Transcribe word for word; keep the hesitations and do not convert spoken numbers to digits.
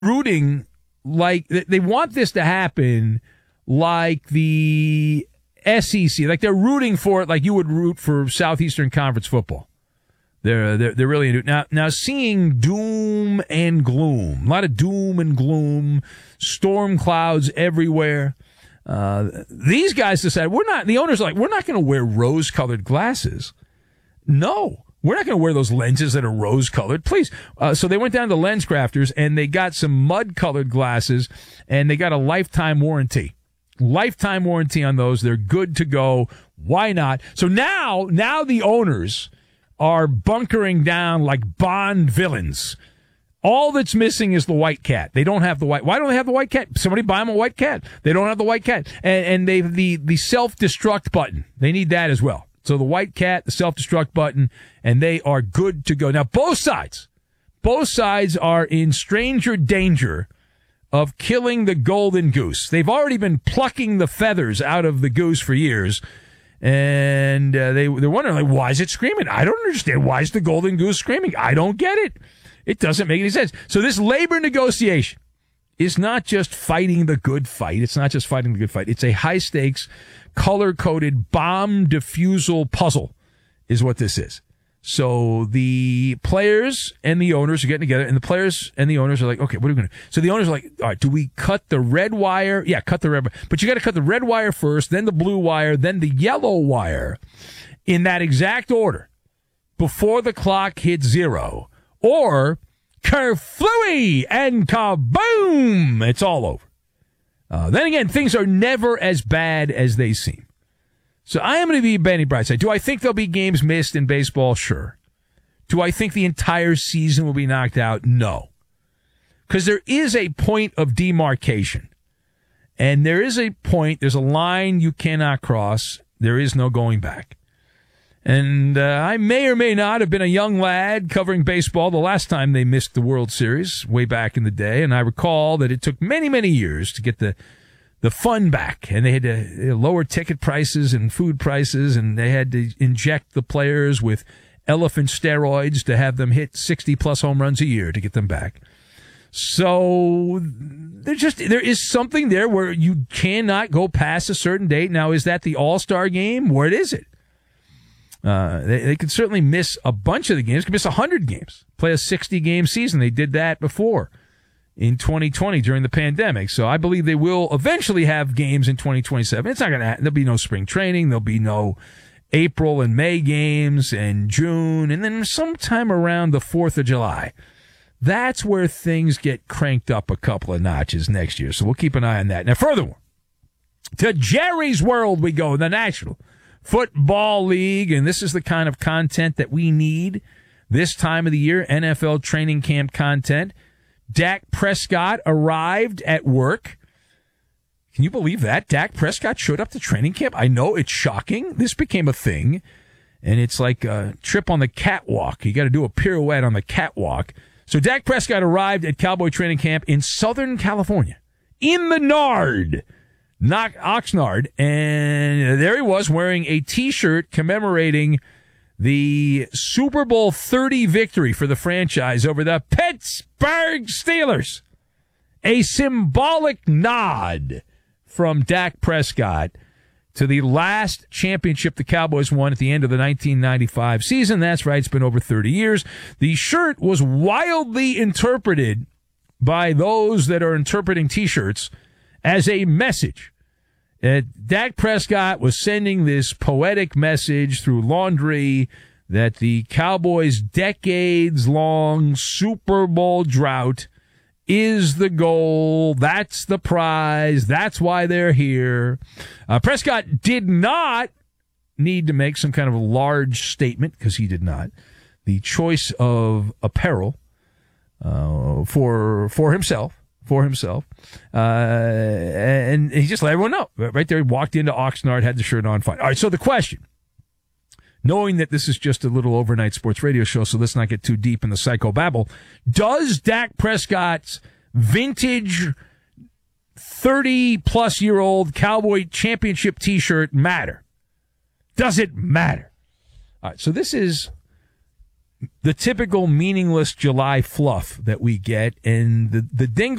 rooting like they want this to happen like the S E C, like they're rooting for it like you would root for Southeastern Conference football. They're they're, they're really into it. Now, now seeing doom and gloom, a lot of doom and gloom, storm clouds everywhere. Uh, these guys decided we're not, the owners are like, we're not going to wear rose-colored glasses. No, we're not going to wear those lenses that are rose-colored, please. Uh, so they went down to Lens Crafters and they got some mud-colored glasses and they got a lifetime warranty. Lifetime warranty on those. They're good to go. Why not? So now, now the owners are bunkering down like Bond villains. All that's missing is the white cat. They don't have the white. Why don't they have the white cat? Somebody buy them a white cat. They don't have the white cat. And, and they the, the self-destruct button. They need that as well. So the white cat, the self-destruct button, and they are good to go. Now, both sides, both sides are in stranger danger of killing the golden goose. They've already been plucking the feathers out of the goose for years. And uh, they, they're wondering, like, why is it screaming? I don't understand. Why is the golden goose screaming? I don't get it. It doesn't make any sense. So this labor negotiation is not just fighting the good fight. It's not just fighting the good fight. It's a high-stakes, color-coded bomb defusal puzzle is what this is. So the players and the owners are getting together, and the players and the owners are like, okay, what are we going to do? So the owners are like, all right, do we cut the red wire? Yeah, cut the red wire. But you got to cut the red wire first, then the blue wire, then the yellow wire in that exact order before the clock hits zero. Or kerflooey and kaboom, it's all over. Uh, then again, things are never as bad as they seem. So I am going to be Benny Brightside. Do I think there'll be games missed in baseball? Sure. Do I think the entire season will be knocked out? No. Because there is a point of demarcation. And there is a point, there's a line you cannot cross. There is no going back. And uh, I may or may not have been a young lad covering baseball the last time they missed the World Series way back in the day. And I recall that it took many, many years to get the the fun back. And they had to lower ticket prices and food prices. And they had to inject the players with elephant steroids to have them hit sixty-plus home runs a year to get them back. So there just there is something there where you cannot go past a certain date. Now, is that the All-Star game? What is it? Uh, they, they could certainly miss a bunch of the games. Could miss one hundred games. Play a sixty-game season. They did that before in twenty twenty during the pandemic. So I believe they will eventually have games in twenty twenty-seven. It's not going to There'll be no spring training. There'll be no April and May games and June. And then sometime around the fourth of July. That's where things get cranked up a couple of notches next year. So we'll keep an eye on that. Now, furthermore, to Jerry's World we go, the National Football League, and this is the kind of content that we need this time of the year, N F L training camp content. Dak Prescott arrived at work. Can you believe that? Dak Prescott showed up to training camp. I know it's shocking. This became a thing, and it's like a trip on the catwalk. You got to do a pirouette on the catwalk. So Dak Prescott arrived at Cowboy training camp in Southern California, in the Nard. Knock Oxnard, and there he was wearing a T-shirt commemorating the Super Bowl thirty victory for the franchise over the Pittsburgh Steelers. A symbolic nod from Dak Prescott to the last championship the Cowboys won at the end of the nineteen ninety-five season. That's right, it's been over thirty years. The shirt was wildly interpreted by those that are interpreting T-shirts as a message. Uh, Dak Prescott was sending this poetic message through laundry that the Cowboys' decades-long Super Bowl drought is the goal. That's the prize. That's why they're here. Uh, Prescott did not need to make some kind of a large statement, because he did not. The choice of apparel uh, for for himself. For himself. Uh, and he just let everyone know. Right there, he walked into Oxnard, had the shirt on, fine. All right, so the question, knowing that this is just a little overnight sports radio show, so let's not get too deep in the psychobabble, does Dak Prescott's vintage thirty-plus-year-old Cowboy championship T-shirt matter? Does it matter? All right, so this is the typical meaningless July fluff that we get, and the the dingle